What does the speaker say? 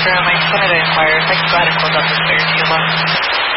Mike Canada Inquirer. If I can go ahead and close out this clear to you, look.